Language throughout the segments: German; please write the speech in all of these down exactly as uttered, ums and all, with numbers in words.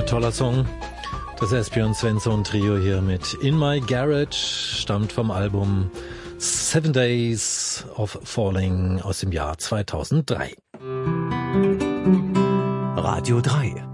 Ein toller Song. Das Esbjörn Svensson Trio hier mit In My Garage, stammt vom Album Seven Days of Falling aus dem Jahr zweitausenddrei. Radio drei.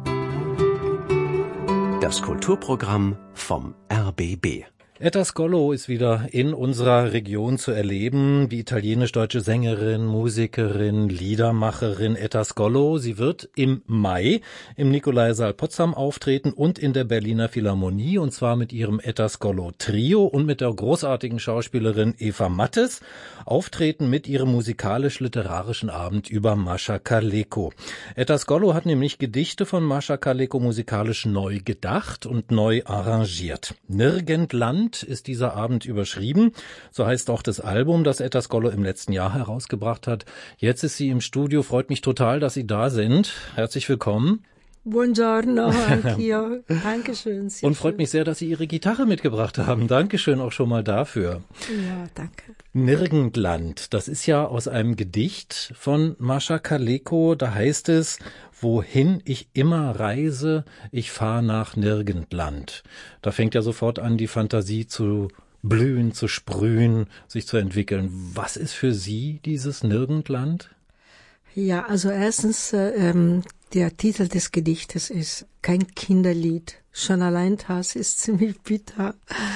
Das Kulturprogramm vom R B B. Etta Scolo ist wieder in unserer Region zu erleben. Die italienisch-deutsche Sängerin, Musikerin, Liedermacherin Etta Scolo. Sie wird im Mai im Nikolaisaal Potsdam auftreten und in der Berliner Philharmonie, und zwar mit ihrem Etta Scolo Trio und mit der großartigen Schauspielerin Eva Mattes, auftreten mit ihrem musikalisch-literarischen Abend über Mascha Kaleko. Etta Scolo hat nämlich Gedichte von Mascha Kaleko musikalisch neu gedacht und neu arrangiert. Nirgendland ist dieser Abend überschrieben. So heißt auch das Album, das Etta Scolo im letzten Jahr herausgebracht hat. Jetzt ist sie im Studio. Freut mich total, dass Sie da sind. Herzlich willkommen. Buongiorno, anch'io. Dankeschön. Und freut mich sehr, dass Sie Ihre Gitarre mitgebracht haben. Dankeschön auch schon mal dafür. Ja, danke. Nirgendland, das ist ja aus einem Gedicht von Mascha Kaleko. Da heißt es: Wohin ich immer reise, ich fahr nach Nirgendland. Da fängt ja sofort an, die Fantasie zu blühen, zu sprühen, sich zu entwickeln. Was ist für Sie dieses Nirgendland? Ja, also erstens, äh, ähm, der Titel des Gedichtes ist kein Kinderlied. Schon allein das ist ziemlich bitter.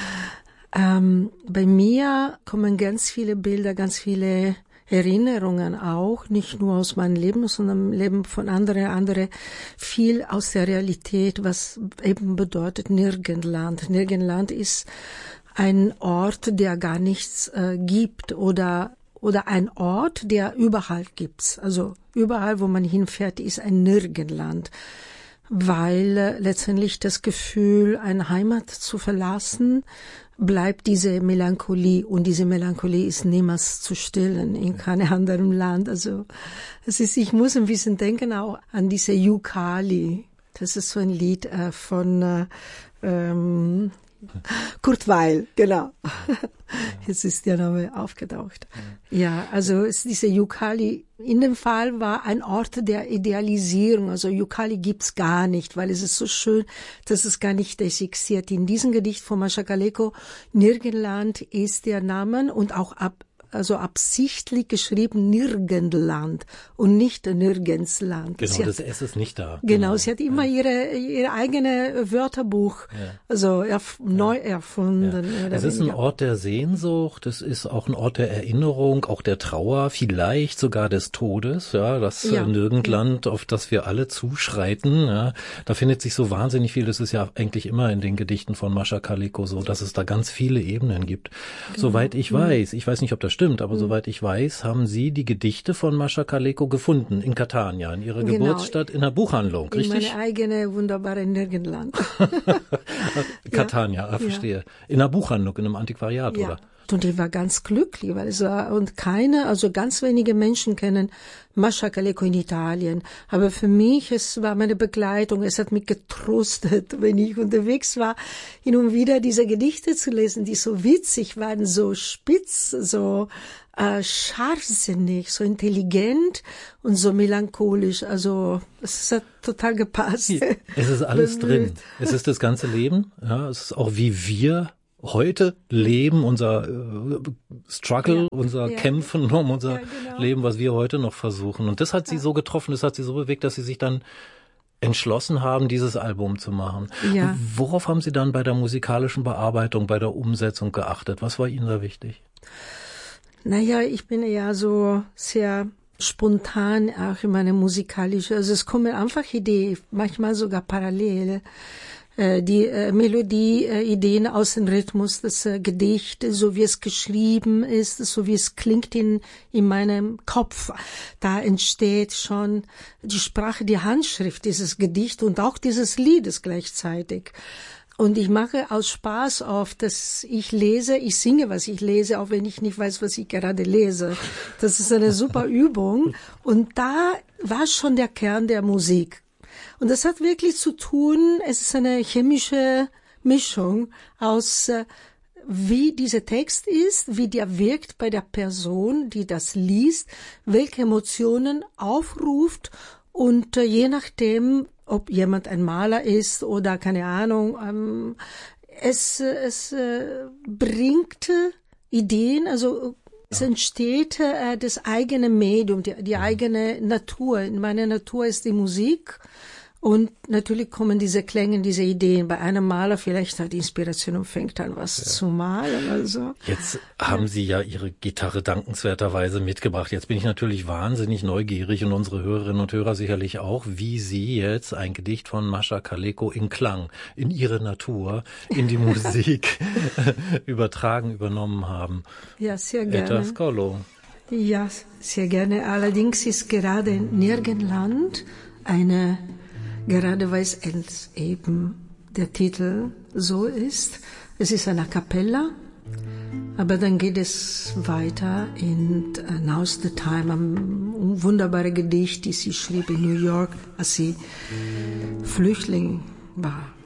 Ähm, bei mir kommen ganz viele Bilder, ganz viele Erinnerungen auch, nicht nur aus meinem Leben, sondern im Leben von anderen, andere, viel aus der Realität, was eben bedeutet Nirgendland. Nirgendland ist ein Ort, der gar nichts äh, gibt, oder oder ein Ort, der überall gibt's. Also überall, wo man hinfährt, ist ein Nirgendland, weil äh, letztendlich das Gefühl, eine Heimat zu verlassen, bleibt diese Melancholie, und diese Melancholie ist niemals zu stillen in keinem anderen Land. Also es ist, ich muss ein bisschen denken auch an diese Yukali. Das ist so ein Lied äh, von äh, ähm, Kurt Weill, genau. Jetzt ist der Name aufgetaucht. Ja, also es, diese Yukali, in dem Fall war ein Ort der Idealisierung. Also Yukali gibt's gar nicht, weil es ist so schön, dass es gar nicht existiert. In diesem Gedicht von Mascha Kaleko, Nirgendland ist der Name, und auch ab also absichtlich geschrieben Nirgendland und nicht Nirgendsland. Genau, sie das hat, S ist nicht da. Genau, genau. sie hat immer ja. ihre ihre eigene Wörterbuch ja. also erf- ja. neu erfunden. Ja. Es ist ein Ort der Sehnsucht, es ist auch ein Ort der Erinnerung, auch der Trauer, vielleicht sogar des Todes, ja, das ja. Nirgendland, auf das wir alle zuschreiten. Ja. Da findet sich so wahnsinnig viel, das ist ja eigentlich immer in den Gedichten von Mascha Kaleko so, dass es da ganz viele Ebenen gibt. Genau. Soweit ich weiß, ich weiß nicht, ob das stimmt, aber mhm. soweit ich weiß, haben Sie die Gedichte von Mascha Kaleko gefunden in Catania, in Ihrer genau. Geburtsstadt, in der Buchhandlung, in richtig? In meine eigene wunderbare Nirgendland. Catania, ja. verstehe. Ja. In einer Buchhandlung, in einem Antiquariat, ja. oder? Und ich war ganz glücklich, weil es war, und keine, also ganz wenige Menschen kennen Mascha Kaleko in Italien. Aber für mich, es war meine Begleitung, es hat mich getröstet, wenn ich unterwegs war, hin und wieder diese Gedichte zu lesen, die so witzig waren, so spitz, so äh, scharfsinnig, so intelligent und so melancholisch. Also es hat total gepasst. Es ist alles drin. Es ist das ganze Leben. Ja, es ist auch, wie wir heute leben, unser äh, Struggle, ja, unser ja, Kämpfen um unser ja, genau. Leben, was wir heute noch versuchen. Und das hat sie ja. so getroffen, das hat sie so bewegt, dass sie sich dann entschlossen haben, dieses Album zu machen. Ja. Worauf haben Sie dann bei der musikalischen Bearbeitung, bei der Umsetzung geachtet? Was war Ihnen da wichtig? Naja, ich bin ja so sehr spontan auch in meiner musikalischen, also es kommen einfach Ideen, manchmal sogar parallel. Die äh, Melodie, äh, Ideen aus dem Rhythmus, das äh, Gedicht, so wie es geschrieben ist, so wie es klingt in, in meinem Kopf. Da entsteht schon die Sprache, die Handschrift dieses Gedicht und auch dieses Liedes gleichzeitig. Und ich mache aus Spaß oft, dass ich lese, ich singe, was ich lese, auch wenn ich nicht weiß, was ich gerade lese. Das ist eine super Übung. Und da war schon der Kern der Musik. Und das hat wirklich zu tun, es ist eine chemische Mischung aus, wie dieser Text ist, wie der wirkt bei der Person, die das liest, welche Emotionen aufruft Und äh, je nachdem, ob jemand ein Maler ist oder keine Ahnung, ähm, es, es äh, bringt Ideen, also es entsteht äh, das eigene Medium, die, die eigene Natur. In meiner Natur ist die Musik und natürlich kommen diese Klänge, diese Ideen. Bei einem Maler vielleicht hat die Inspiration und fängt an, was ja. zu malen. Also. Jetzt haben Sie ja Ihre Gitarre dankenswerterweise mitgebracht. Jetzt bin ich natürlich wahnsinnig neugierig und unsere Hörerinnen und Hörer sicherlich auch, wie Sie jetzt ein Gedicht von Mascha Kaleko in Klang, in Ihre Natur, in die Musik übertragen, übernommen haben. Ja, sehr gerne. Etta Scolo. Ja, sehr gerne. Allerdings ist gerade in Nirgendland eine, gerade weil es eben der Titel so ist, es ist eine A Cappella, aber dann geht es weiter in Now's the Time, ein wunderbares Gedicht, das sie schrieb in New York, als sie Flüchtling war.